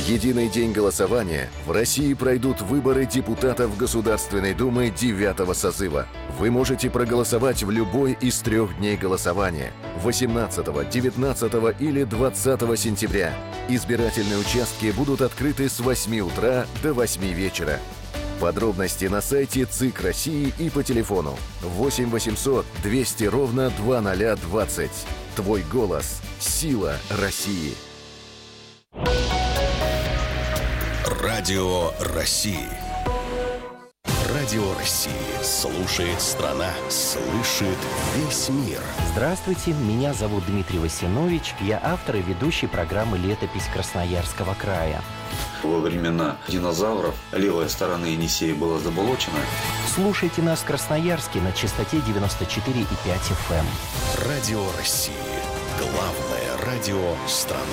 В единый день голосования в России пройдут выборы депутатов Государственной Думы 9-го созыва. Вы можете проголосовать в любой из 3 дней голосования – 18, 19 или 20 сентября. Избирательные участки будут открыты с 8 утра до 8 вечера. Подробности на сайте ЦИК России и по телефону 8 800 200 ровно 2020. Твой голос – сила России. Радио России. Радио России. Слушает страна. Слышит весь мир. Здравствуйте, меня зовут Дмитрий Васинович. Я автор и ведущий программы «Летопись Красноярского края». Во времена динозавров левая сторона Енисея была заболочена. Слушайте нас в Красноярске на частоте 94,5 FM. Радио России. Главное радио страны.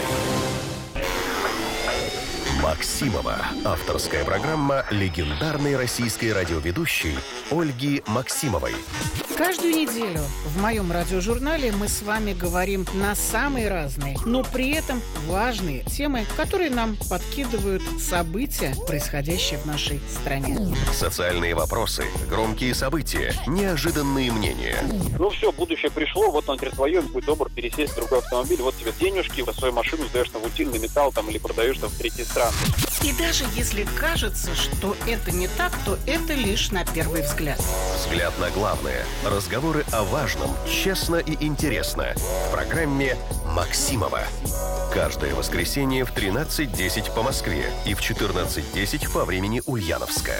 Максимова. Авторская программа легендарной российской радиоведущей Ольги Максимовой. Каждую неделю в моем радиожурнале мы с вами говорим на самые разные, но при этом важные темы, которые нам подкидывают события, происходящие в нашей стране. Социальные вопросы, громкие события, неожиданные мнения. Ну все, будущее пришло, вот он теперь твое, будь добр, пересесть в другой автомобиль, вот тебе денежки, свою машину сдаешь на утильный металл там, или продаешь там в третьи страны. И даже если кажется, что это не так, то это лишь на первый взгляд. Взгляд на главное. Разговоры о важном, честно и интересно. В программе «Максимова». Каждое воскресенье в 13:10 по Москве и в 14:10 по времени Ульяновска.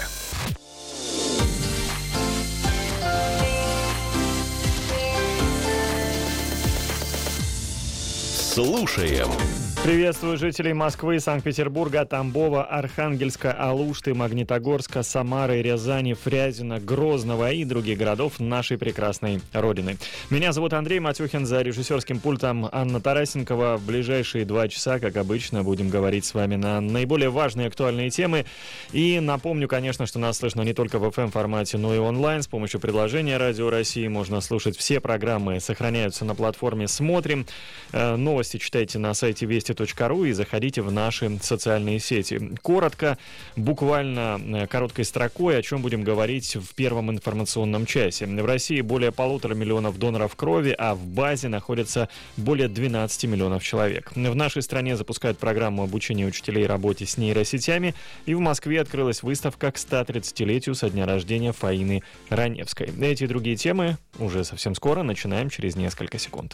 Слушаем. Приветствую жителей Москвы, Санкт-Петербурга, Тамбова, Архангельска, Алушты, Магнитогорска, Самары, Рязани, Фрязино, Грозного и других городов нашей прекрасной Родины. Меня зовут Андрей Матюхин, за режиссерским пультом Анна Тарасенкова. В ближайшие 2 часа, как обычно, будем говорить с вами на наиболее важные актуальные темы. И напомню, конечно, что нас слышно не только в FM-формате, но и онлайн. С помощью приложения «Радио России» можно слушать все программы, сохраняются на платформе «Смотрим». Новости читайте на сайте вести.ру и заходите в наши социальные сети. Коротко, буквально короткой строкой, о чем будем говорить в первом информационном часе. В России более 1,5 миллиона доноров крови, а в базе находится более 12 миллионов человек. В нашей стране запускают программу обучения учителей работе с нейросетями, и в Москве открылась выставка к 130-летию со дня рождения Фаины Раневской. Эти и другие темы уже совсем скоро, начинаем через несколько секунд.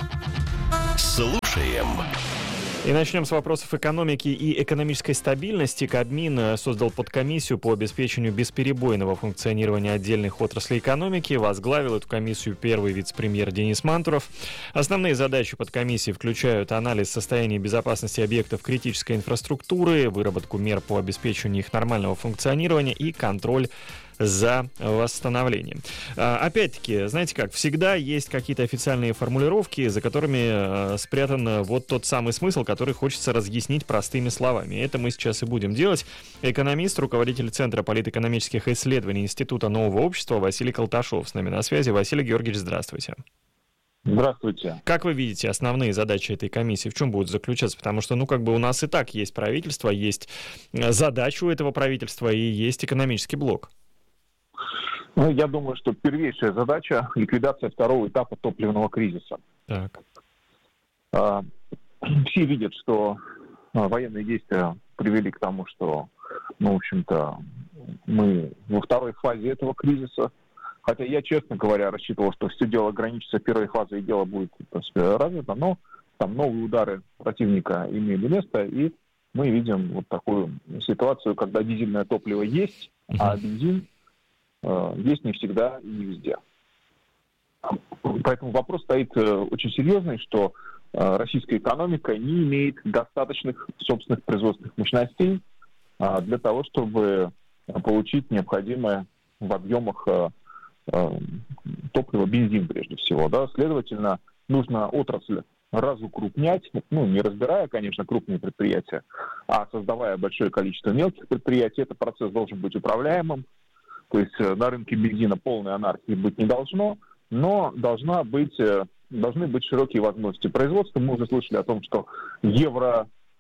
Слушаем. И начнем с вопросов экономики и экономической стабильности. Кабмин создал подкомиссию по обеспечению бесперебойного функционирования отдельных отраслей экономики. Возглавил эту комиссию первый вице-премьер Денис Мантуров. Основные задачи подкомиссии включают анализ состояния безопасности объектов критической инфраструктуры, выработку мер по обеспечению их нормального функционирования и контроль за восстановлением. Опять-таки, знаете как, всегда есть какие-то официальные формулировки, за которыми спрятан вот тот самый смысл, который хочется разъяснить простыми словами. Это мы сейчас и будем делать. Экономист, руководитель Центра политэкономических исследований Института нового общества Василий Колташов с нами на связи. Василий Георгиевич, здравствуйте. Здравствуйте. Как вы видите основные задачи этой комиссии? В чем будут заключаться? Потому что, у нас и так есть правительство, есть задача у этого правительства и есть экономический блок. Я думаю, что первейшая задача – ликвидация второго этапа топливного кризиса. Так. Все видят, что военные действия привели к тому, что, в общем-то, мы во второй фазе этого кризиса. Хотя я, честно говоря, рассчитывал, что все дело ограничится первой фазой, и дело будет, в принципе, развито. Но там новые удары противника имели место, и мы видим вот такую ситуацию, когда дизельное топливо есть, а бензин есть не всегда и не везде. Поэтому вопрос стоит очень серьезный, что российская экономика не имеет достаточных собственных производственных мощностей для того, чтобы получить необходимое в объемах топлива, бензин прежде всего. Да? Следовательно, нужно отрасль разукрупнять, не разбирая, конечно, крупные предприятия, а создавая большое количество мелких предприятий. Этот процесс должен быть управляемым. То есть на рынке бензина полной анархии быть не должно, но должны быть широкие возможности производства. Мы уже слышали о том, что Евро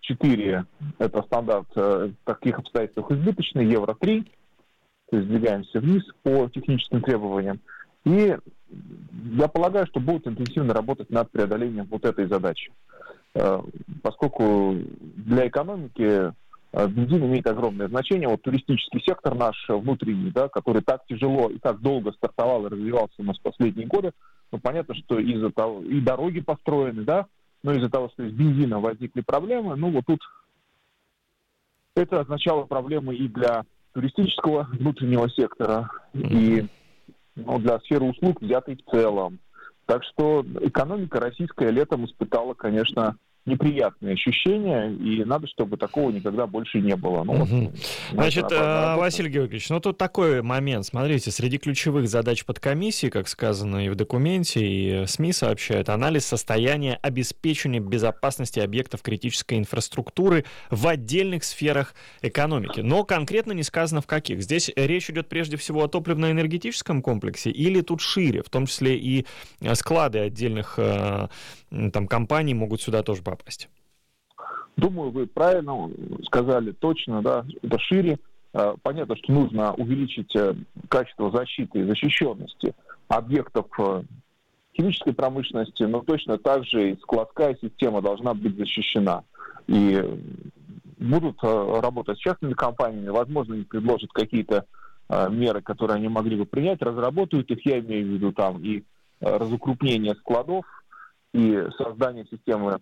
4 – это стандарт в таких обстоятельствах избыточный, Евро-3, то есть двигаемся вниз по техническим требованиям. И я полагаю, что будут интенсивно работать над преодолением вот этой задачи. Поскольку для экономики бензин имеет огромное значение. Вот туристический сектор наш внутренний, да, который так тяжело и так долго стартовал и развивался у нас в последние годы, ну, понятно, что из-за того, и дороги построены, да, но из-за того, что с бензином возникли проблемы, ну, вот тут это означало проблемы и для туристического внутреннего сектора, и для сферы услуг, взятой в целом. Так что экономика российская летом испытала, конечно, неприятные ощущения, и надо, чтобы такого никогда больше не было. Значит, Василий Георгиевич, тут такой момент. Смотрите, среди ключевых задач подкомиссии, как сказано и в документе, и СМИ сообщают, анализ состояния обеспечения безопасности объектов критической инфраструктуры в отдельных сферах экономики. Но конкретно не сказано в каких. Здесь речь идет прежде всего о топливно-энергетическом комплексе или тут шире, в том числе и склады отдельных компаний могут сюда тоже попасть? Думаю, вы правильно сказали, точно, да, это шире. Понятно, что нужно увеличить качество защиты и защищенности объектов химической промышленности, но точно так же и складская система должна быть защищена. И будут работать с частными компаниями, возможно, они предложат какие-то меры, которые они могли бы принять, разработают их, я имею в виду там и разукрупнение складов, и создание системы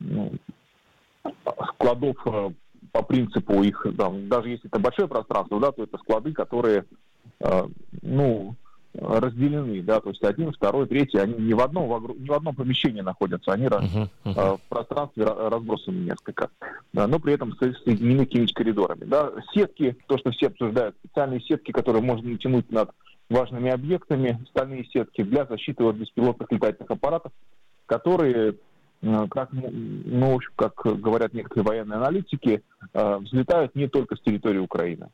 складов по принципу их, даже если это большое пространство, да, то это склады, которые, разделены, да, то есть один, второй, третий, они не в одном помещении находятся, они в пространстве разбросаны несколько, но при этом соединены какими-нибудь коридорами, да. Сетки, то, что все обсуждают, специальные сетки, которые можно натянуть над важными объектами, стальные сетки для защиты от беспилотных летательных аппаратов, которые, как говорят некоторые военные аналитики, взлетают не только с территории Украины.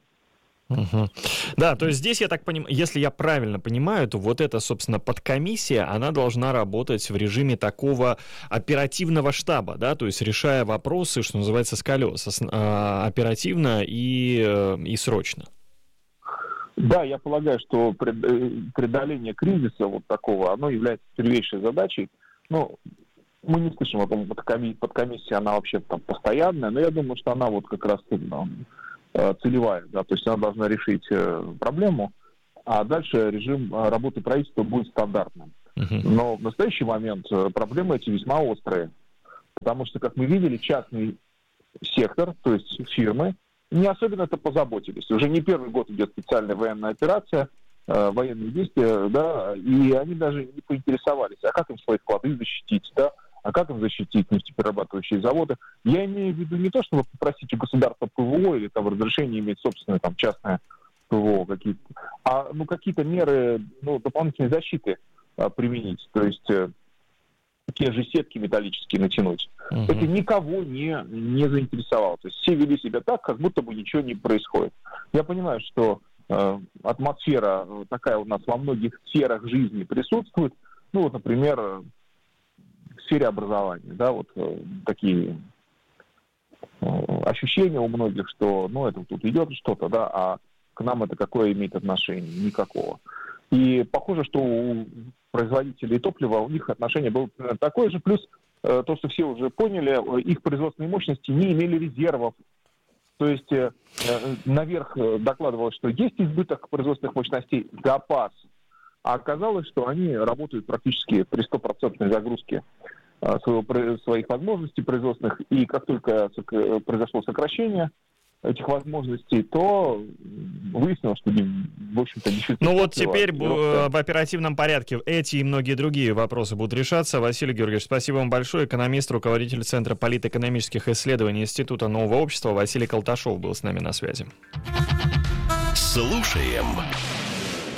Да, то есть здесь, я так понимаю, если я правильно понимаю, то вот эта, собственно, подкомиссия, она должна работать в режиме такого оперативного штаба, да, то есть решая вопросы, что называется, с колес, оперативно и срочно. Да, я полагаю, что преодоление кризиса вот такого, оно является первейшей задачей. Мы не слышим о том, подкомиссия, она вообще там постоянная, но я думаю, что она вот как раз целевая, да, то есть она должна решить проблему, а дальше режим работы правительства будет стандартным. Но в настоящий момент проблемы эти весьма острые, потому что, как мы видели, частный сектор, то есть фирмы, не особенно это позаботились. Уже не первый год идет специальная военная операция, военные действия, да, и они даже не поинтересовались, а как им свои склады защитить, да, а как им защитить нефтеперерабатывающие заводы. Я имею в виду не то, чтобы попросить у государства ПВО или там разрешение иметь собственное там частное ПВО какие-то, а какие-то меры дополнительной защиты применить, то есть те же сетки металлические натянуть. Это никого не заинтересовало. То есть все вели себя так, как будто бы ничего не происходит. Я понимаю, что атмосфера такая у нас во многих сферах жизни присутствует. Например, в сфере образования, да, вот такие ощущения у многих, что, это тут идет что-то, да, а к нам это какое имеет отношение? Никакого. И похоже, что у производителей топлива, у них отношение было примерно такое же, плюс то, что все уже поняли, их производственные мощности не имели резервов. То есть наверх докладывалось, что есть избыток производственных мощностей, запас, а оказалось, что они работают практически при 100% загрузке своих возможностей производственных, и как только произошло сокращение этих возможностей, то выяснилось, что, в общем-то, действительно... теперь в оперативном порядке эти и многие другие вопросы будут решаться. Василий Георгиевич, спасибо вам большое. Экономист, руководитель Центра политэкономических исследований Института Нового общества Василий Колташов был с нами на связи. Слушаем.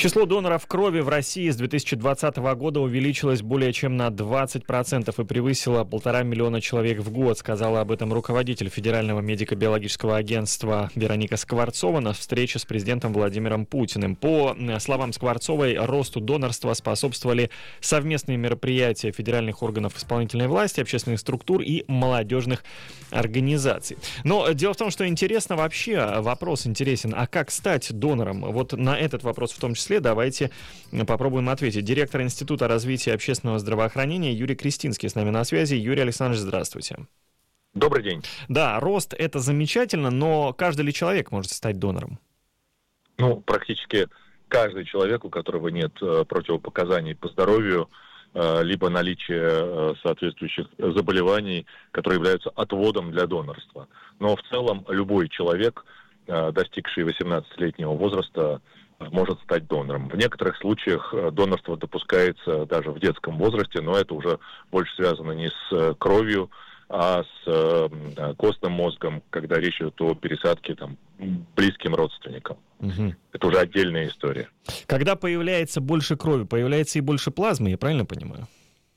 Число доноров крови в России с 2020 года увеличилось более чем на 20% и превысило 1,5 миллиона человек в год, сказала об этом руководитель Федерального медико-биологического агентства Вероника Скворцова на встрече с президентом Владимиром Путиным. По словам Скворцовой, росту донорства способствовали совместные мероприятия федеральных органов исполнительной власти, общественных структур и молодежных организаций. Но дело в том, что интересно вообще, вопрос интересен, а как стать донором? Вот на этот вопрос в том числе давайте попробуем ответить. Директор Института развития общественного здравоохранения Юрий Крестинский с нами на связи. Юрий Александрович, здравствуйте. Добрый день. Да, рост — это замечательно, но каждый ли человек может стать донором? Практически каждый человек, у которого нет противопоказаний по здоровью, либо наличие соответствующих заболеваний, которые являются отводом для донорства. Но в целом любой человек, достигший 18-летнего возраста, может стать донором. В некоторых случаях донорство допускается даже в детском возрасте, но это уже больше связано не с кровью, а с костным мозгом, когда речь идет о пересадке близким родственникам. Угу. Это уже отдельная история. Когда появляется больше крови, появляется и больше плазмы, я правильно понимаю?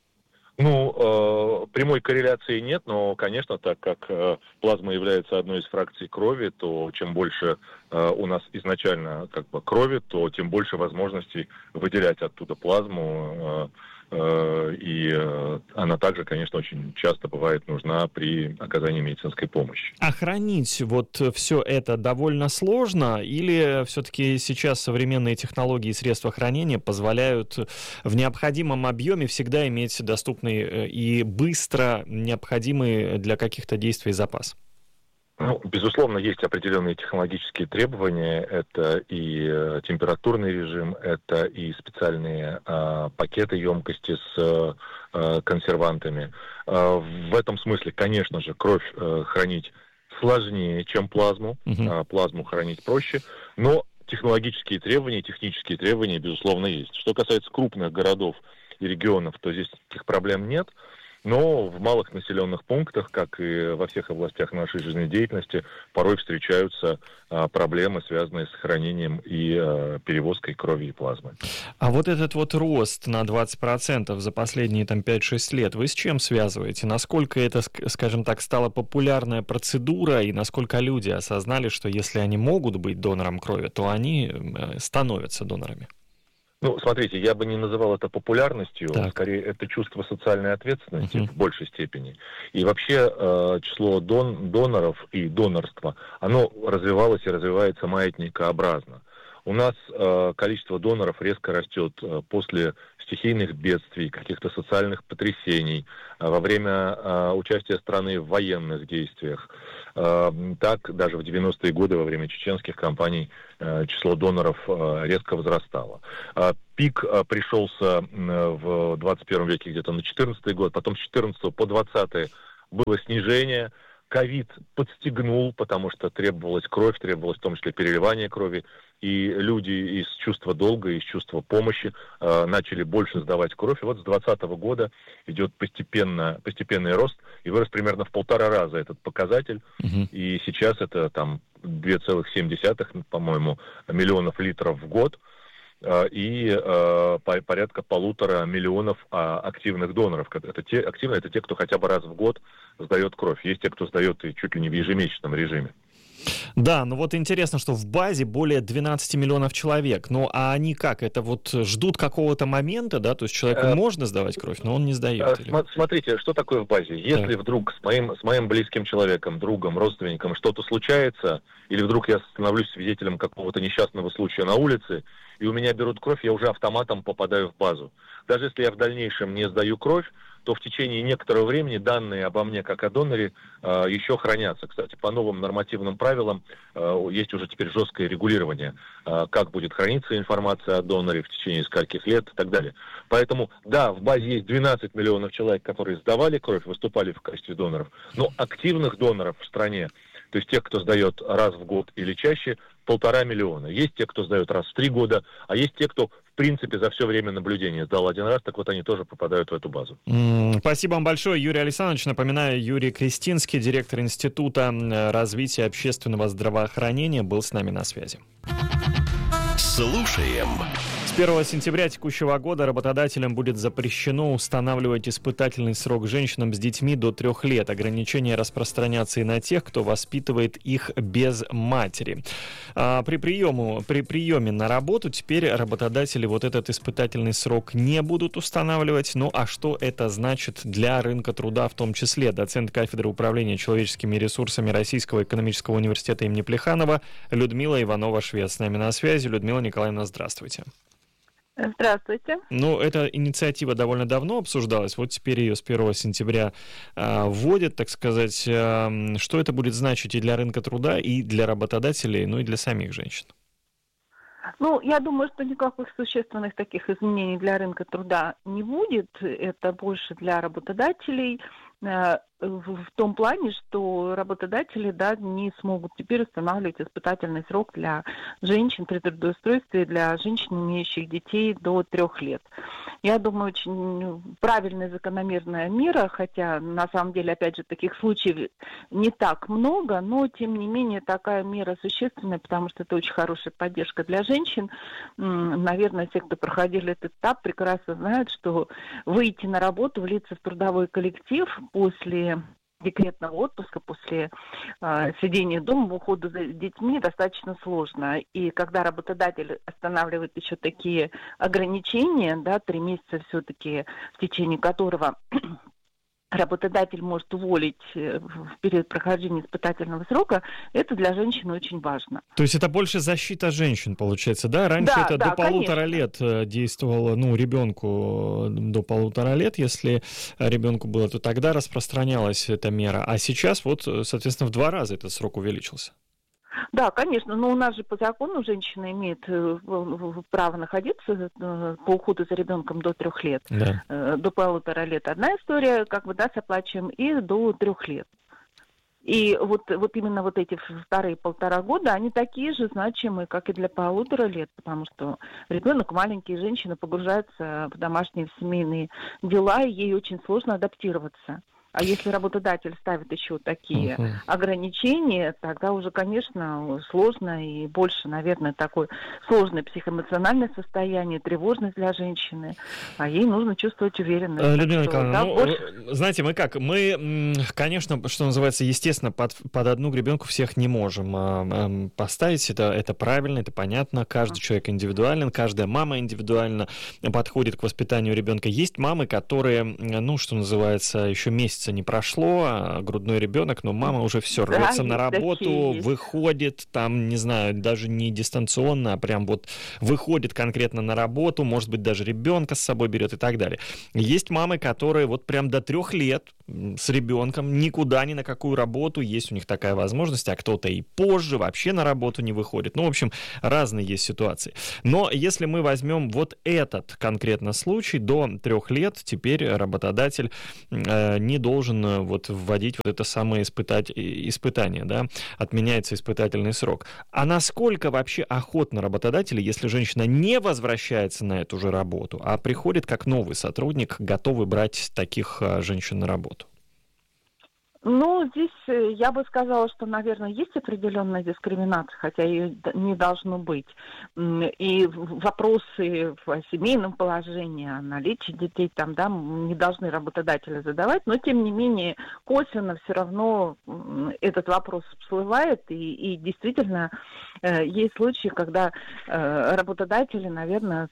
Прямой корреляции нет, но, конечно, так как плазма является одной из фракций крови, то чем больше у нас изначально крови, то тем больше возможностей выделять оттуда плазму. И она также, конечно, очень часто бывает нужна при оказании медицинской помощи. А хранить вот все это довольно сложно, или все-таки сейчас современные технологии и средства хранения позволяют в необходимом объеме всегда иметь доступный и быстро необходимый для каких-то действий запас? Безусловно, есть определенные технологические требования. Это и температурный режим, это и специальные пакеты емкости с консервантами. В этом смысле, конечно же, кровь хранить сложнее, чем плазму. Плазму хранить проще, но технологические требования, технические требования, безусловно, есть. Что касается крупных городов и регионов, то здесь таких проблем нет. Но в малых населенных пунктах, как и во всех областях нашей жизнедеятельности, порой встречаются проблемы, связанные с хранением и перевозкой крови и плазмы. А вот этот вот рост на 20% за последние 5-6 лет, вы с чем связываете? Насколько это, скажем так, стала популярная процедура, и насколько люди осознали, что если они могут быть донором крови, то они становятся донорами? Смотрите, я бы не называл это популярностью, скорее это чувство социальной ответственности в большей степени. И вообще число доноров и донорства, оно развивалось и развивается маятникообразно. У нас количество доноров резко растет после стихийных бедствий, каких-то социальных потрясений, во время участия страны в военных действиях. Так, даже в 90-е годы во время чеченских кампаний число доноров резко возрастало. Пик пришелся в 21 веке где-то на 14-й год, потом с 14 по 20-й было снижение. Ковид подстегнул, потому что требовалась кровь, требовалось в том числе переливание крови, и люди из чувства долга, из чувства помощи начали больше сдавать кровь. И вот с 2020 года идет постепенный рост, и вырос примерно в 1,5 раза этот показатель, и сейчас это 2,7, по-моему, миллионов литров в год, и порядка 1,5 миллионов активных доноров. Активные это те, кто хотя бы раз в год сдает кровь. Есть те, кто сдает и чуть ли не в ежемесячном режиме. Да, вот интересно, что в базе более 12 миллионов человек. А они как? Это ждут какого-то момента, да? То есть человеку можно сдавать кровь, но он не сдает? Смотрите, что такое в базе. Если вдруг с моим близким человеком, другом, родственником что-то случается, или вдруг я становлюсь свидетелем какого-то несчастного случая на улице, и у меня берут кровь, я уже автоматом попадаю в базу. Даже если я в дальнейшем не сдаю кровь, то в течение некоторого времени данные обо мне как о доноре еще хранятся. Кстати, по новым нормативным правилам есть уже теперь жесткое регулирование, как будет храниться информация о доноре в течение скольких лет и так далее. Поэтому, да, в базе есть 12 миллионов человек, которые сдавали кровь, выступали в качестве доноров, но активных доноров в стране, то есть тех, кто сдает раз в год или чаще, 1,5 миллиона. Есть те, кто сдает раз в 3 года, а есть те, кто, в принципе, за все время наблюдения сдал один раз, так вот они тоже попадают в эту базу. Спасибо вам большое, Юрий Александрович. Напоминаю, Юрий Крестинский, директор Института развития общественного здравоохранения, был с нами на связи. Слушаем. С 1 сентября текущего года работодателям будет запрещено устанавливать испытательный срок женщинам с детьми до 3 лет. Ограничения распространятся и на тех, кто воспитывает их без матери. При приеме на работу теперь работодатели вот этот испытательный срок не будут устанавливать. Ну а что это значит для рынка труда в том числе? Доцент кафедры управления человеческими ресурсами Российского экономического университета имени Плеханова Людмила Иванова-Швец с нами на связи. Людмила Николаевна, здравствуйте. Здравствуйте. Ну, эта инициатива довольно давно обсуждалась, вот теперь ее с 1 сентября вводят, так сказать. Что это будет значить и для рынка труда, и для работодателей, ну и для самих женщин? Ну, я думаю, что никаких существенных таких изменений для рынка труда не будет. Это больше для работодателей, в том плане, что работодатели, да, не смогут теперь устанавливать испытательный срок для женщин при трудоустройстве, для женщин, имеющих детей до 3 лет. Я думаю, очень правильная закономерная мера, хотя на самом деле, опять же, таких случаев не так много, но тем не менее такая мера существенная, потому что это очень хорошая поддержка для женщин. Наверное, те, кто проходили этот этап, прекрасно знают, что выйти на работу, влиться в трудовой коллектив после декретного отпуска, после сидения дома, ухода за детьми достаточно сложно. И когда работодатель останавливает еще такие ограничения, да, 3 месяца все-таки, в течение которого работодатель может уволить в период прохождения испытательного срока, это для женщины очень важно. То есть это больше защита женщин, получается, да? Раньше это до 1,5 лет действовало, ну, ребенку до 1,5 лет, если ребенку было, то тогда распространялась эта мера. А сейчас вот, соответственно, в 2 раза этот срок увеличился. Да, конечно, но у нас же по закону женщина имеет право находиться по уходу за ребенком до 3 лет, да. До 1,5 лет. Одна история, как бы, да, с оплачиваем, и до 3 лет. И вот именно вот эти вторые 1,5 года, они такие же значимые, как и для 1,5 лет, потому что ребенок маленький, женщина погружается в домашние, в семейные дела, и ей очень сложно адаптироваться. А если работодатель ставит еще такие ограничения, тогда уже, конечно, сложно и больше, наверное, такое сложное психоэмоциональное состояние, тревожность для женщины, а ей нужно чувствовать уверенность. Людмила Николаевна, знаете, мы, конечно, что называется, естественно, под одну гребенку всех не можем поставить, это правильно, это понятно, каждый человек индивидуален, каждая мама индивидуально подходит к воспитанию ребенка. Есть мамы, которые, ну, что называется, еще месяц не прошло, грудной ребенок, но мама уже все, рвется на работу, выходит, там, не знаю, даже не дистанционно, а прям вот выходит конкретно на работу, может быть, даже ребенка с собой берет и так далее. Есть мамы, которые вот прям до 3 лет с ребенком никуда, ни на какую работу, есть у них такая возможность, а кто-то и позже вообще на работу не выходит. Ну, в общем, разные есть ситуации. Но если мы возьмем вот этот конкретно случай, до 3 лет теперь работодатель не должен вот вводить вот это самое испытание, да, отменяется испытательный срок. А насколько вообще охотно работодатели, если женщина не возвращается на эту же работу, а приходит как новый сотрудник, готовы брать таких женщин на работу? Ну, здесь я бы сказала, что, наверное, есть определенная дискриминация, хотя ее не должно быть. И вопросы в семейном положении, о наличии детей там, да, не должны работодатели задавать, но, тем не менее, косвенно все равно этот вопрос всплывает, и действительно есть случаи, когда работодатели, наверное,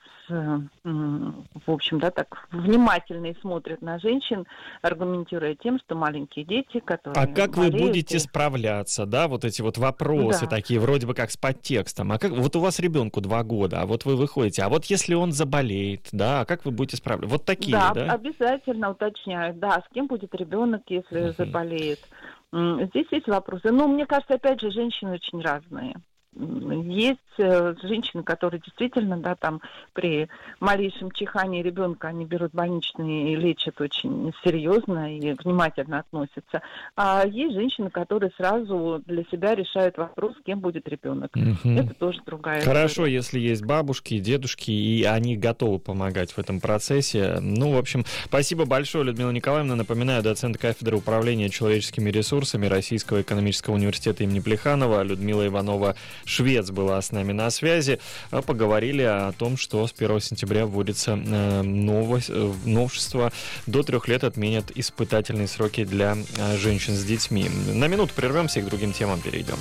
в общем, да, так внимательно смотрят на женщин, аргументируя тем, что маленькие дети, которые... А как вы будете справляться, да, вот эти вот вопросы такие, вроде бы как с подтекстом, а как, вот у вас ребенку 2 года, а вот вы выходите, а вот если он заболеет, да, а как вы будете справляться? Вот такие, да? Да, обязательно уточняют, да, с кем будет ребенок, если заболеет. Здесь есть вопросы. Но мне кажется, опять же, женщины очень разные. Есть женщины, которые действительно, да, там при малейшем чихании ребенка они берут больничные и лечат очень серьезно и внимательно относятся. А есть женщины, которые сразу для себя решают вопрос, с кем будет ребенок. Это тоже другая Хорошо, история. Если есть бабушки, дедушки, и они готовы помогать в этом процессе. Ну, в общем, спасибо большое, Людмила Николаевна. Напоминаю, доцент кафедры управления человеческими ресурсами Российского экономического университета имени Плеханова Людмила Иванова Швец была с нами на связи. Поговорили о том, что с 1 сентября вводится новшество. До 3 лет отменят испытательные сроки для женщин с детьми. На минуту прервемся и к другим темам перейдем.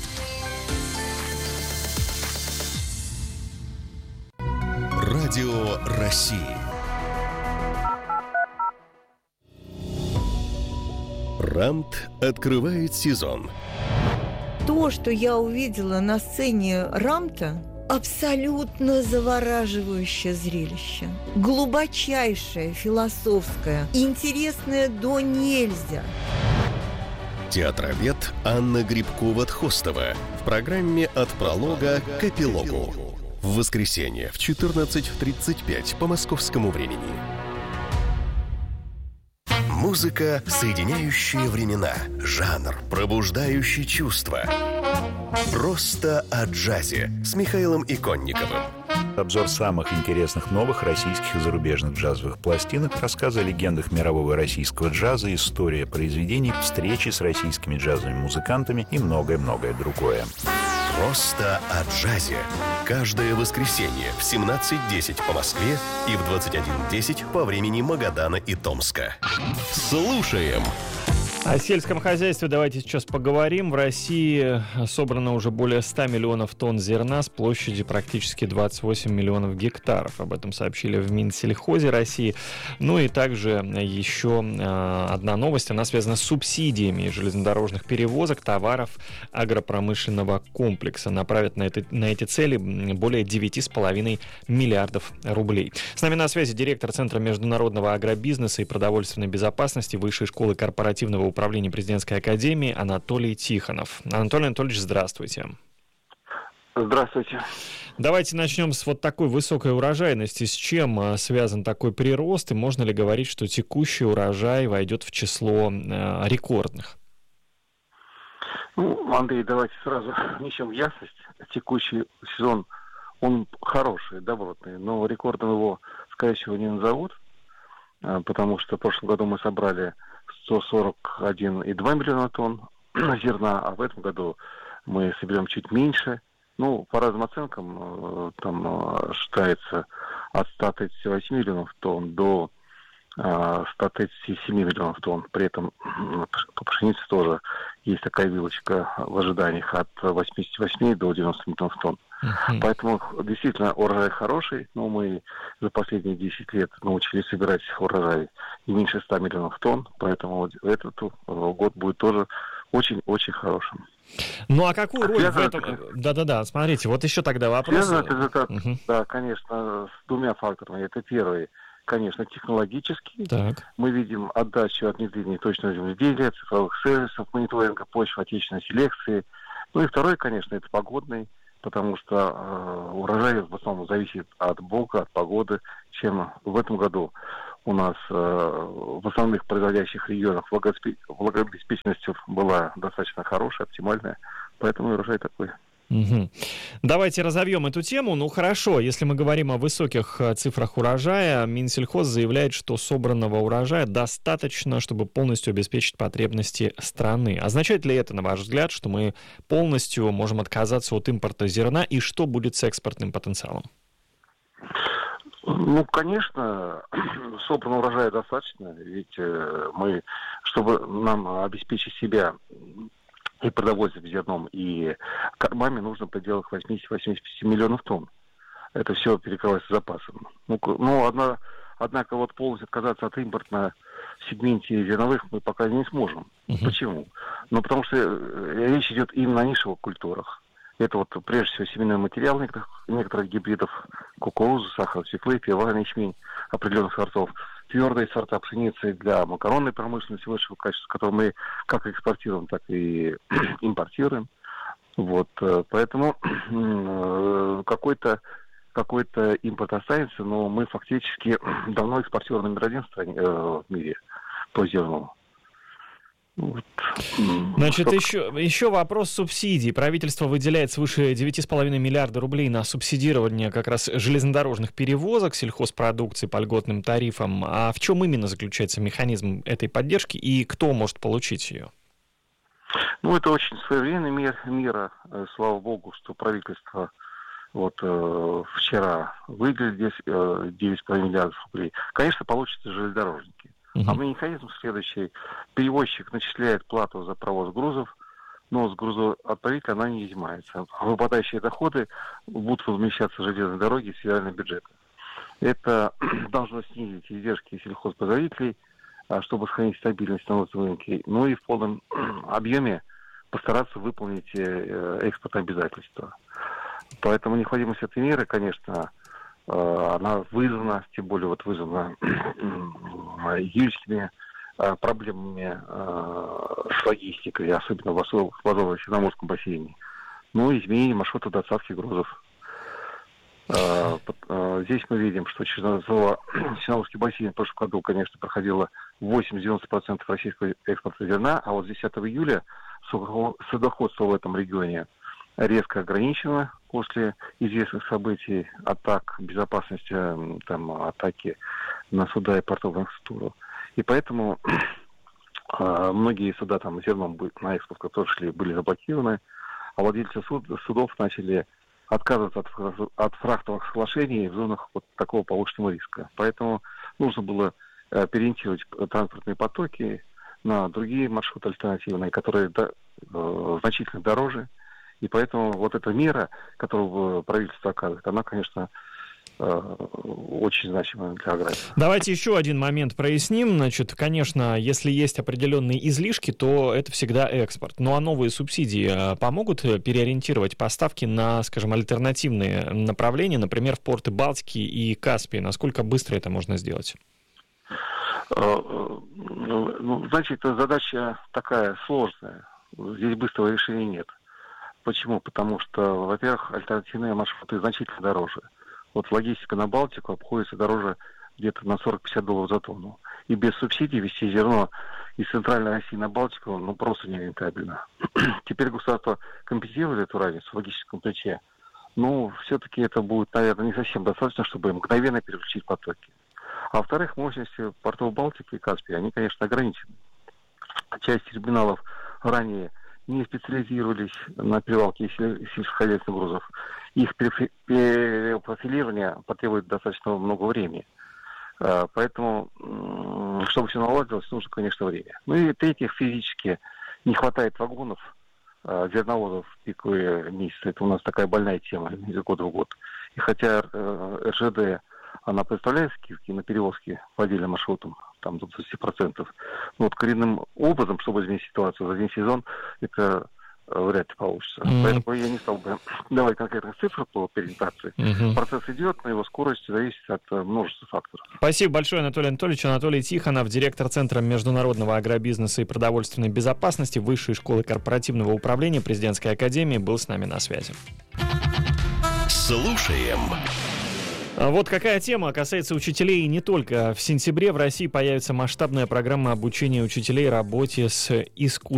Радио России. РАМТ открывает сезон. То, что я увидела на сцене РАМТа, абсолютно завораживающее зрелище. Глубочайшее, философское, интересное до нельзя. Театровед Анна Грибкова-Тхостова в программе «От пролога к эпилогу». В воскресенье в 14:35 по московскому времени. Музыка, соединяющая времена. Жанр, пробуждающий чувства. Просто о джазе с Михаилом Иконниковым. Обзор самых интересных новых российских и зарубежных джазовых пластинок, рассказы о легендах мирового и российского джаза, история произведений, встречи с российскими джазовыми музыкантами и многое-многое другое. Просто о джазе. Каждое воскресенье в 17:10 по Москве и в 21:10 по времени Магадана и Томска. Слушаем! О сельском хозяйстве давайте сейчас поговорим. В России собрано уже более 100 миллионов тонн зерна с площади практически 28 миллионов гектаров. Об этом сообщили в Минсельхозе России. Ну и также еще одна новость. Она связана с субсидиями железнодорожных перевозок товаров агропромышленного комплекса. Направят на эти цели более 9,5 миллиардов рублей. С нами на связи директор Центра международного агробизнеса и продовольственной безопасности Высшей школы корпоративного управления Президентской академии Анатолий Тихонов. Анатолий Анатольевич, здравствуйте. Здравствуйте. Давайте начнем с вот такой высокой урожайности. С чем связан такой прирост? И можно ли говорить, что текущий урожай войдет в число рекордных? Ну, Андрей, давайте сразу внесем в ясность. Текущий сезон, он хороший, добротный, но рекордом его, скорее всего, не назовут, потому что в прошлом году мы собрали 141,2 миллиона тонн зерна, а в этом году мы соберем чуть меньше. Ну, по разным оценкам, там считается от 138 миллионов тонн до 137 миллионов тонн. При этом по пшенице тоже есть такая вилочка в ожиданиях от 88 до 90 миллионов тонн. Поэтому действительно урожай хороший, но мы за последние 10 лет научились собирать урожай не меньше 100 миллионов тонн, поэтому этот год будет тоже очень-очень хорошим. Ну а какую роль в этом... Да-да-да, смотрите, вот еще тогда вопрос. Да, конечно, с двумя факторами. Это первый, конечно, технологический. Так. Мы видим отдачу от внедрения точного земледелия, цифровых сервисов, мониторинга почв, отечественной селекции. Ну и второй, конечно, это погодный, потому что урожай в основном зависит от Бога, от погоды, чем в этом году у нас в основных производящих регионах влагообеспеченность была достаточно хорошая, оптимальная, поэтому урожай такой. Угу. Давайте разовьем эту тему. Ну хорошо, если мы говорим о высоких цифрах урожая, Минсельхоз заявляет, что собранного урожая достаточно, чтобы полностью обеспечить потребности страны. Означает ли это, на ваш взгляд, что мы полностью можем отказаться от импорта зерна, и что будет с экспортным потенциалом? Ну, конечно, собранного урожая достаточно, ведь мы, чтобы нам обеспечить себя и продовольствием зерном, и кормами, нужно в пределах 80-85 миллионов тонн. Это все перекрывается запасом. Однако вот полностью отказаться от импорта в сегменте зерновых мы пока не сможем. Почему? Ну, потому что речь идет именно о нишевых культурах. Это вот прежде всего семенной материал некоторых гибридов, кукурузы, сахар, свеклы, пивоварный ячмень определенных сортов, твердые сорта пшеницы для макаронной промышленности высшего качества, которые мы как экспортируем, так и импортируем. Вот, поэтому какой-то импорт останется, но мы фактически давно экспортируем номер один в мире по зерну. Вот. Значит, еще вопрос субсидий. Правительство выделяет свыше 9,5 миллиарда рублей на субсидирование как раз железнодорожных перевозок сельхозпродукции по льготным тарифам. А в чем именно заключается механизм этой поддержки и кто может получить ее? Ну, это очень своевременная мера. Слава богу, что правительство вчера выделили 9,5 миллиардов рублей. Конечно, получится железнодорожники. А механизм следующий. Перевозчик начисляет плату за провоз грузов, но с грузоотправителя она не изымается. Выпадающие доходы будут возмещаться железной дороги из федерального бюджета. Это должно снизить издержки сельхозпроизводителей, чтобы сохранить стабильность на внутреннем рынке, ну и в полном объеме постараться выполнить экспортные обязательства. Поэтому необходимость этой меры, конечно, она вызвана, тем более вызвана июльскими проблемами с логистикой, особенно в Азово-Черноморском бассейне. Ну и изменение маршрута доставки грузов. Здесь мы видим, что Черноморский бассейн в прошлом году, конечно, проходило 80-90% российского экспорта зерна, а вот с 10 июля судоходство в этом регионе резко ограничено после известных событий, атак безопасности, атаки на суда и портовую инфраструктуру. И поэтому многие суда зерном на экспорт, которые шли, были заблокированы, а владельцы судов начали отказываться от фрахтовых соглашений в зонах такого повышенного риска. Поэтому нужно было переориентировать транспортные потоки на другие маршруты альтернативные, которые значительно дороже. И поэтому эта мера, которую правительство оказывает, она, конечно, очень значимая для аграрии. Давайте еще один момент проясним. Значит, конечно, если есть определенные излишки, то это всегда экспорт. Ну а новые субсидии помогут переориентировать поставки на, скажем, альтернативные направления, например, в порты Балтики и Каспии? Насколько быстро это можно сделать? Значит, задача такая сложная. Здесь быстрого решения нет. Почему? Потому что, во-первых, альтернативные маршруты значительно дороже. Логистика на Балтику обходится дороже где-то на $40-50 за тонну. И без субсидий везти зерно из Центральной России на Балтику просто не рентабельно. Теперь государство компенсирует эту разницу в логистическом ключе. Но все-таки это будет, наверное, не совсем достаточно, чтобы мгновенно переключить потоки. А во-вторых, мощности портов Балтики и Каспии, они, конечно, ограничены. Часть терминалов ранее не специализировались на перевалке сельскохозяйственных грузов. Их перепрофилирование потребует достаточно много времени. Поэтому, чтобы все наладилось, нужно, конечно, время. Ну и в-третьих, физически не хватает вагонов, зерновозов в пиковые месяцы. Это у нас такая больная тема из года в год. И хотя РЖД, она представляет скидки на перевозки по отдельным маршрутам, до 20%. Но коренным образом, чтобы изменить ситуацию за один сезон, это вряд ли получится. Поэтому я не стал бы давать конкретных цифр по переориентации. Процесс идет, но его скорость зависит от множества факторов. Спасибо большое, Анатолий Анатольевич. Анатолий Тихонов, директор Центра международного агробизнеса и продовольственной безопасности Высшей школы корпоративного управления Президентской академии, был с нами на связи. Слушаем. Вот какая тема касается учителей и не только. В сентябре в России появится масштабная программа обучения учителей работе с искусством.